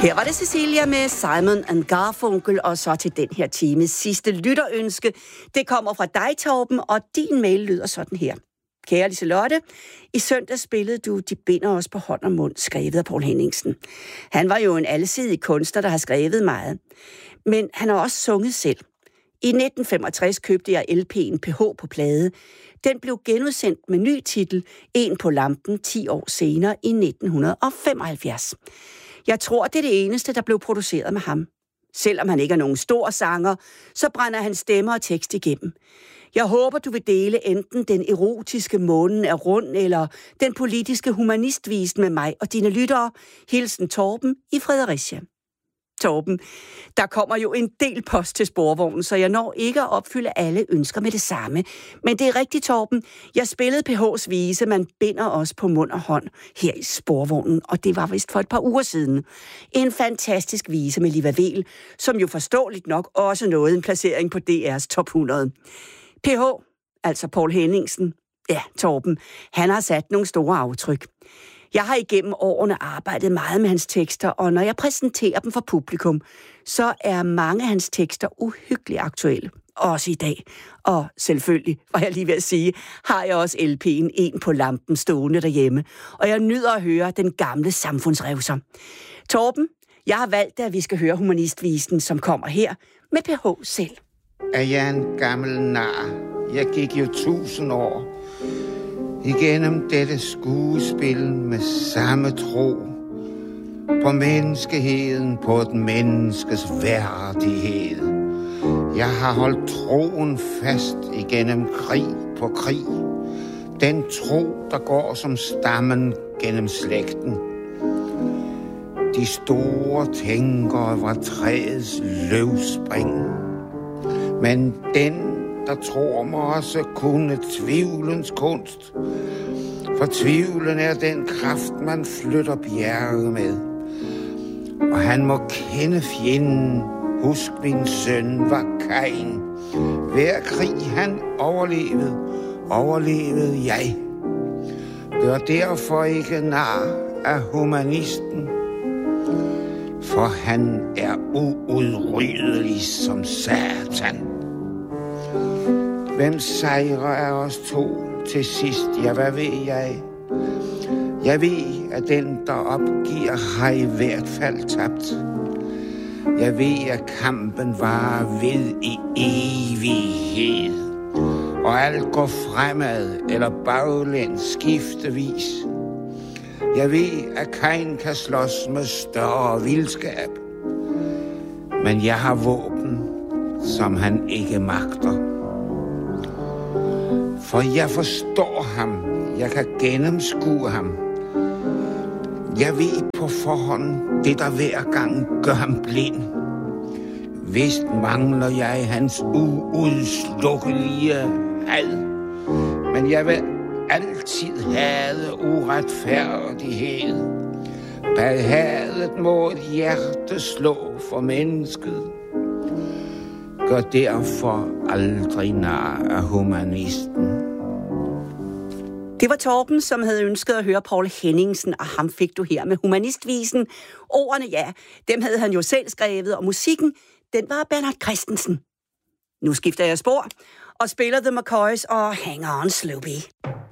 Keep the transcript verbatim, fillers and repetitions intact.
Her var det Cecilia med Simon and Garfunkel, og så til den her times sidste lytterønske. Det kommer fra dig, Torben, og din mail lyder sådan her. Kære Liselotte, i søndag spillede du De binder os på hånd og mund, skrevet af Poul Henningsen. Han var jo en alsidig kunstner, der har skrevet meget. Men han har også sunget selv. I nitten femogtres købte jeg L P'en P H på plade. Den blev genudsendt med ny titel, En på lampen, ti år senere i nitten femoghalvfjerds. Jeg tror, det er det eneste, der blev produceret med ham. Selvom han ikke er nogen stor sanger, så brænder hans stemme og tekst igennem. Jeg håber, du vil dele enten den erotiske Månen er rund, eller den politiske humanistvisen med mig og dine lyttere. Hilsen Torben i Fredericia. Torben, der kommer jo en del post til Sporvognen, så jeg når ikke at opfylde alle ønsker med det samme. Men det er rigtigt, Torben. Jeg spillede P H's vise, Man binder os på mund og hånd her i Sporvognen, og det var vist for et par uger siden. En fantastisk vise med Liva Vel, som jo forståeligt nok også nåede en placering på D R's top hundrede. P H, altså Poul Henningsen, ja, Torben, han har sat nogle store aftryk. Jeg har igennem årene arbejdet meget med hans tekster, og når jeg præsenterer dem for publikum, så er mange af hans tekster uhyggeligt aktuelle. Også i dag. Og selvfølgelig, var jeg lige ved at sige, har jeg også L P'en En på lampen stående derhjemme. Og jeg nyder at høre den gamle samfundsrevser. Torben, jeg har valgt, at vi skal høre humanistvisen, som kommer her med P H selv. Er jeg en gammel nar? Jeg gik jo tusind år igennem dette skuespil med samme tro på menneskeheden, på et menneskes værdighed. Jeg har holdt troen fast igennem krig på krig. Den tro, der går som stammen gennem slægten. De store tænkere var træets løvspring. Men den, der tror mig også kunne tvivlens kunst. For tvivlen er den kraft, man flytter bjerge med. Og han må kende fjenden. Husk, min søn var Kain. Hver krig han overlevede, overlevede jeg. Gør derfor ikke nar af humanisten. For han er uudryddelig som satan. Hvem sejrer af os to til sidst? Ja, hvad ved jeg? Jeg ved, at den, der opgiver, har i hvert fald tabt. Jeg ved, at kampen varer ved i evighed. Og alt går fremad eller baglæns skiftevis. Jeg ved, at Kain kan slås med større vildskab. Men jeg har våben, som han ikke magter. For jeg forstår ham. Jeg kan gennemskue ham. Jeg ved på forhånd, det der hver gang gør ham blind. Vist mangler jeg hans uudslukkelige had. Men jeg vil altid have uretfærdighed. Bag hadet må et hjerte slå for mennesket. Gør derfor aldrig nar af humanisten. Det var Torben, som havde ønsket at høre Poul Henningsen, og ham fik du her med humanistvisen. Ordene, ja, dem havde han jo selv skrevet, og musikken, den var Bernhard Christensen. Nu skifter jeg spor og spiller The McCoys og Hang On Sloopy.